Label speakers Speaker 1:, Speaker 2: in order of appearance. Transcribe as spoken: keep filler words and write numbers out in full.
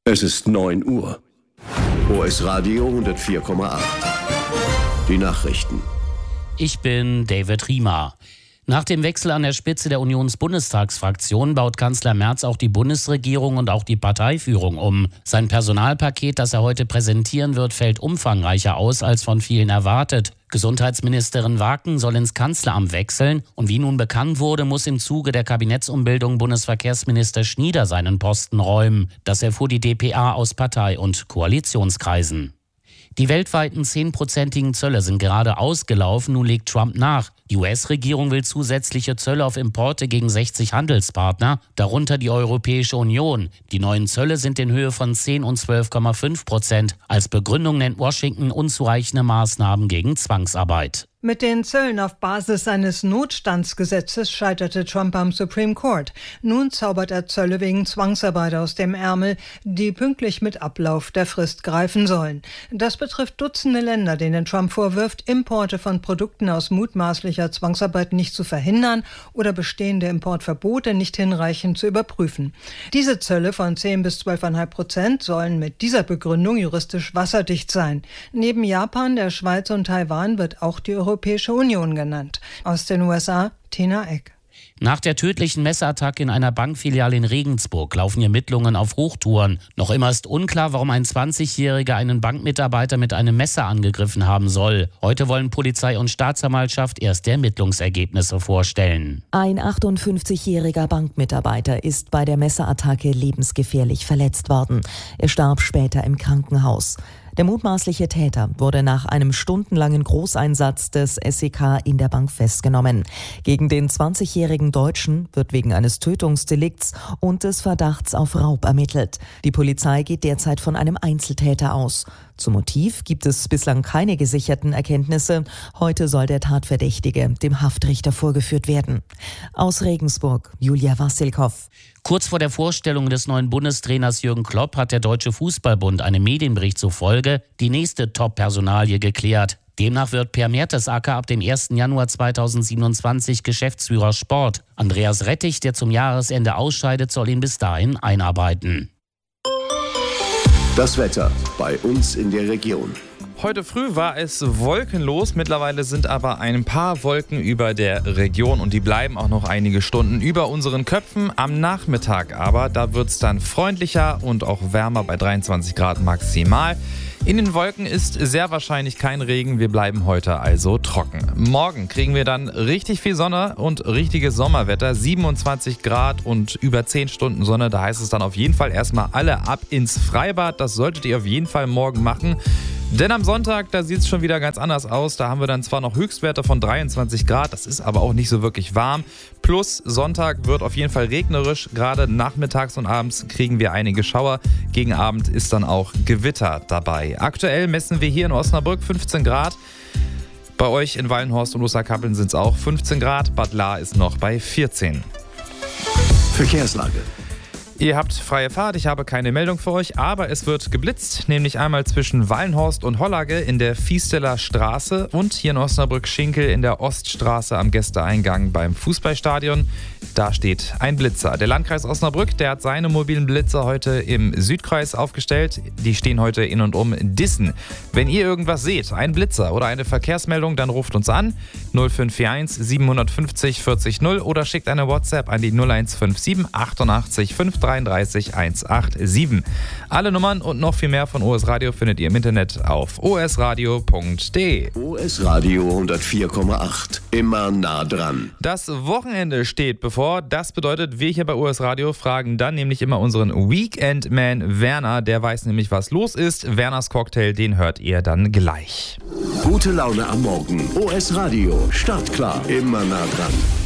Speaker 1: Es ist neun Uhr. O S Radio hundertvier Komma acht. Die Nachrichten.
Speaker 2: Ich bin David Riemer. Nach dem Wechsel an der Spitze der Unionsbundestagsfraktion baut Kanzler Merz auch die Bundesregierung und auch die Parteiführung um. Sein Personalpaket, das er heute präsentieren wird, fällt umfangreicher aus als von vielen erwartet. Gesundheitsministerin Waken soll ins Kanzleramt wechseln und wie nun bekannt wurde, muss im Zuge der Kabinettsumbildung Bundesverkehrsminister Schnieder seinen Posten räumen. Das erfuhr die d p a aus Partei- und Koalitionskreisen. Die weltweiten zehnprozentigen Zölle sind gerade ausgelaufen, nun legt Trump nach. Die U S-Regierung will zusätzliche Zölle auf Importe gegen sechzig Handelspartner, darunter die Europäische Union. Die neuen Zölle sind in Höhe von zehn und zwölf Komma fünf Prozent. Als Begründung nennt Washington unzureichende Maßnahmen gegen Zwangsarbeit.
Speaker 3: Mit den Zöllen auf Basis eines Notstandsgesetzes scheiterte Trump am Supreme Court. Nun zaubert er Zölle wegen Zwangsarbeit aus dem Ärmel, die pünktlich mit Ablauf der Frist greifen sollen. Das betrifft Dutzende Länder, denen Trump vorwirft, Importe von Produkten aus mutmaßlicher Zwangsarbeit nicht zu verhindern oder bestehende Importverbote nicht hinreichend zu überprüfen. Diese Zölle von zehn bis zwölf Komma fünf Prozent sollen mit dieser Begründung juristisch wasserdicht sein. Neben Japan, der Schweiz und Taiwan wird auch die Europäische Union genannt. Aus den U S A, Tina Eck.
Speaker 2: Nach der tödlichen Messerattacke in einer Bankfiliale in Regensburg laufen Ermittlungen auf Hochtouren. Noch immer ist unklar, warum ein zwanzigjähriger einen Bankmitarbeiter mit einem Messer angegriffen haben soll. Heute wollen Polizei und Staatsanwaltschaft erste Ermittlungsergebnisse vorstellen.
Speaker 4: Ein achtundfünfzigjähriger Bankmitarbeiter ist bei der Messerattacke lebensgefährlich verletzt worden. Er starb später im Krankenhaus. Der mutmaßliche Täter wurde nach einem stundenlangen Großeinsatz des S E K in der Bank festgenommen. Gegen den zwanzigjährigen Deutschen wird wegen eines Tötungsdelikts und des Verdachts auf Raub ermittelt. Die Polizei geht derzeit von einem Einzeltäter aus. Zum Motiv gibt es bislang keine gesicherten Erkenntnisse. Heute soll der Tatverdächtige dem Haftrichter vorgeführt werden. Aus Regensburg, Julia Wassilkow.
Speaker 2: Kurz vor der Vorstellung des neuen Bundestrainers Jürgen Klopp hat der Deutsche Fußballbund einem Medienbericht zufolge die nächste Top-Personalie geklärt. Demnach wird Per Mertesacker ab dem ersten Januar zweitausendsiebenundzwanzig Geschäftsführer Sport. Andreas Rettich, der zum Jahresende ausscheidet, soll ihn bis dahin einarbeiten.
Speaker 1: Das Wetter bei uns in der Region.
Speaker 5: Heute früh war es wolkenlos, mittlerweile sind aber ein paar Wolken über der Region und die bleiben auch noch einige Stunden über unseren Köpfen. Am Nachmittag aber, da wird es dann freundlicher und auch wärmer bei dreiundzwanzig Grad maximal. In den Wolken ist sehr wahrscheinlich kein Regen, wir bleiben heute also trocken. Morgen kriegen wir dann richtig viel Sonne und richtiges Sommerwetter, siebenundzwanzig Grad und über zehn Stunden Sonne. Da heißt es dann auf jeden Fall erstmal alle ab ins Freibad, das solltet ihr auf jeden Fall morgen machen. Denn am Sonntag, da sieht es schon wieder ganz anders aus. Da haben wir dann zwar noch Höchstwerte von dreiundzwanzig Grad, das ist aber auch nicht so wirklich warm. Plus Sonntag wird auf jeden Fall regnerisch. Gerade nachmittags und abends kriegen wir einige Schauer. Gegen Abend ist dann auch Gewitter dabei. Aktuell messen wir hier in Osnabrück fünfzehn Grad. Bei euch in Wallenhorst und Osterkappeln sind es auch fünfzehn Grad. Bad Lahr ist noch bei vierzehn.
Speaker 1: Verkehrslage.
Speaker 5: Ihr habt freie Fahrt, ich habe keine Meldung für euch, aber es wird geblitzt, nämlich einmal zwischen Wallenhorst und Hollage in der Viesteler Straße und hier in Osnabrück-Schinkel in der Oststraße am Gästeeingang beim Fußballstadion. Da steht ein Blitzer. Der Landkreis Osnabrück, der hat seine mobilen Blitzer heute im Südkreis aufgestellt. Die stehen heute in und um Dissen. Wenn ihr irgendwas seht, ein Blitzer oder eine Verkehrsmeldung, dann ruft uns an null fünf vier eins siebenhundertfünfzig vierzig null oder schickt eine WhatsApp an die null eins fünf sieben achtundachtzig fünf dreiunddreißig hundertsiebenundachtzig. Alle Nummern und noch viel mehr von O S Radio findet ihr im Internet auf o s radio punkt d e.
Speaker 1: O S Radio hundertvier Komma acht. Immer nah dran.
Speaker 5: Das Wochenende steht bevor. Das bedeutet, wir hier bei O S Radio fragen dann nämlich immer unseren Weekend-Man Werner. Der weiß nämlich, was los ist. Werners Cocktail, den hört ihr dann gleich.
Speaker 1: Gute Laune am Morgen. O S Radio. Startklar. Immer nah dran.